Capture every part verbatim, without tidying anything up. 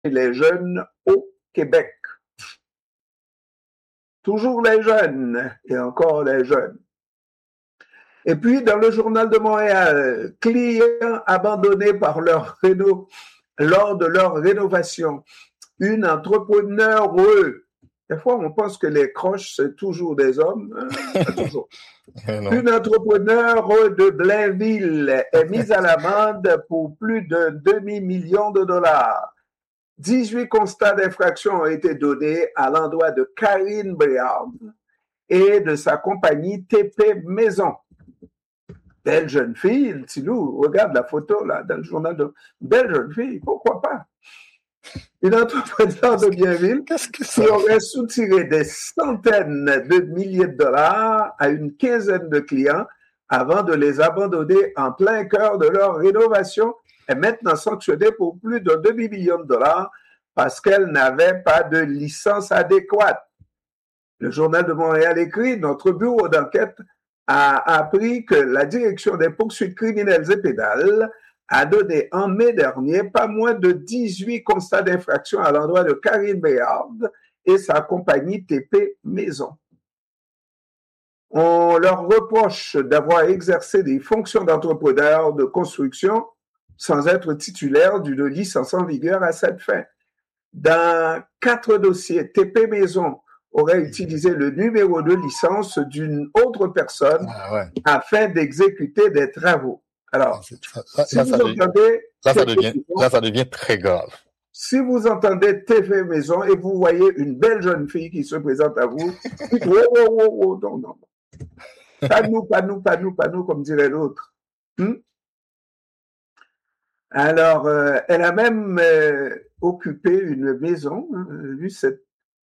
les jeunes au Québec. Toujours les jeunes et encore les jeunes. Et puis, dans le Journal de Montréal, clients abandonnés par leur réno, lors de leur rénovation. Une entrepreneur, des fois on pense que les croches, c'est toujours des hommes, hein? Pas toujours. Une entrepreneur de Blainville est mise à l'amende pour plus de demi-million de dollars. dix-huit constats d'infraction ont été donnés à l'endroit de Karine Bréard et de sa compagnie T P Maison. Belle jeune fille, Tilou, regarde la photo là dans le journal de belle jeune fille, pourquoi pas? Une entrepreneur de Blainville qui aurait soutiré des centaines de milliers de dollars à une quinzaine de clients avant de les abandonner en plein cœur de leur rénovation est maintenant sanctionnée pour plus d'un demi-million de dollars parce qu'elle n'avait pas de licence adéquate. Le Journal de Montréal écrit « Notre bureau d'enquête a appris que la Direction des poursuites criminelles et pénales a donné en mai dernier pas moins de dix-huit constats d'infraction à l'endroit de Karine Béard et sa compagnie T P Maison. On leur reproche d'avoir exercé des fonctions d'entrepreneur de construction sans être titulaire d'une licence en vigueur à cette fin. Dans quatre dossiers, T P Maison aurait utilisé le numéro de licence d'une autre personne ah ouais. afin d'exécuter des travaux. Alors, ça, ça, si là, vous ça entendez... Là ça, devient, là, ça devient très grave. Si vous entendez T V Maison et vous voyez une belle jeune fille qui se présente à vous, dites, oh, oh, oh, oh, non, non. Pas nous, pas nous, pas nous, pas nous, comme dirait l'autre. Hmm? Alors, euh, elle a même euh, occupé une maison, hein, vu cette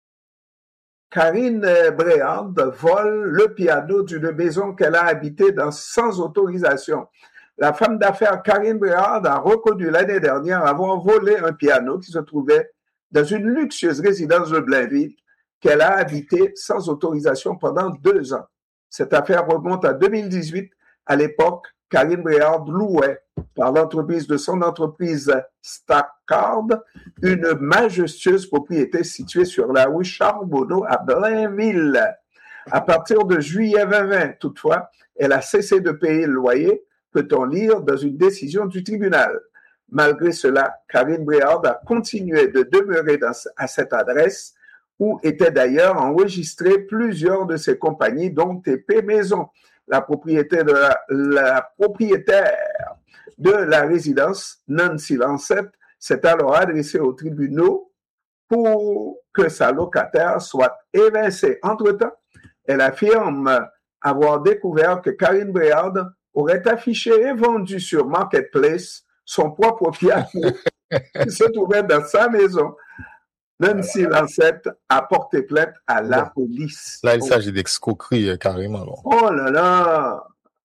Karine Bréard vole le piano d'une maison qu'elle a habitée dans, sans autorisation. La femme d'affaires Karine Bréard a reconnu l'année dernière avoir volé un piano qui se trouvait dans une luxueuse résidence de Blainville qu'elle a habité sans autorisation pendant deux ans. Cette affaire remonte à deux mille dix-huit. À l'époque, Karine Bréard louait par l'entreprise de son entreprise Stackard une majestueuse propriété située sur la rue Charbonneau à Blainville. À partir de juillet vingt vingt, toutefois, elle a cessé de payer le loyer, peut-on lire dans une décision du tribunal. Malgré cela, Karine Bréard a continué de demeurer dans, à cette adresse où étaient d'ailleurs enregistrées plusieurs de ses compagnies, dont T P Maison. La propriétaire de la, la propriétaire de la résidence, Nancy Lancette, s'est alors adressée aux tribunaux pour que sa locataire soit évincée. Entre-temps, elle affirme avoir découvert que Karine Bréard aurait affiché et vendu sur Marketplace son propre piano qui se trouvait dans sa maison. Nancy Lancette a porté plainte à la bon. police. Là, il s'agit d'escroquerie, euh, carrément. Non? Oh là là!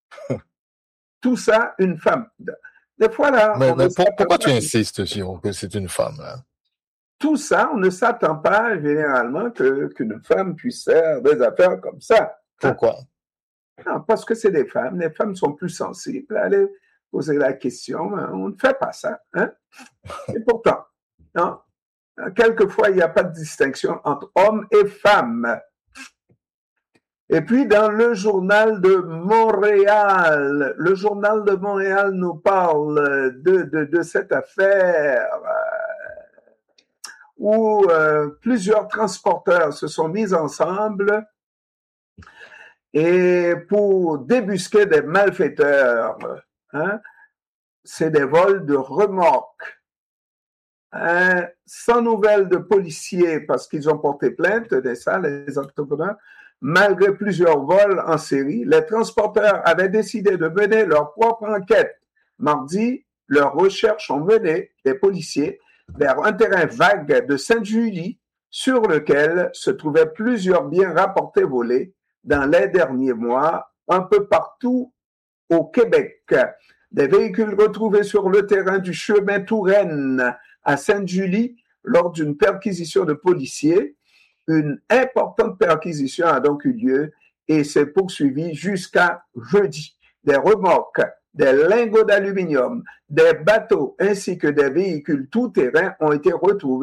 Tout ça, une femme. Des fois, là... Mais, mais pour, pourquoi tu insistes sur que c'est une femme, là? Tout ça, on ne s'attend pas généralement que, qu'une femme puisse faire des affaires comme ça. Pourquoi? Non, parce que c'est des femmes. Les femmes sont plus sensibles. Allez poser la question. On ne fait pas ça. Hein? Et pourtant, non? Quelquefois, il n'y a pas de distinction entre hommes et femmes. Et puis, dans le journal de Montréal, le journal de Montréal nous parle de, de, de cette affaire où euh, plusieurs transporteurs se sont mis ensemble et pour débusquer des malfaiteurs. Hein, c'est des vols de remorques. Hein, sans nouvelles de policiers parce qu'ils ont porté plainte de ça, les entrepreneurs. Malgré plusieurs vols en série, les transporteurs avaient décidé de mener leur propre enquête. Mardi, leurs recherches ont mené les policiers vers un terrain vague de Sainte-Julie sur lequel se trouvaient plusieurs biens rapportés volés dans les derniers mois, un peu partout au Québec. Des véhicules retrouvés sur le terrain du chemin Touraine à Sainte-Julie lors d'une perquisition de policiers. Une importante perquisition a donc eu lieu et s'est poursuivie jusqu'à jeudi. Des remorques des lingots d'aluminium, des bateaux ainsi que des véhicules tout-terrain ont été retrouvés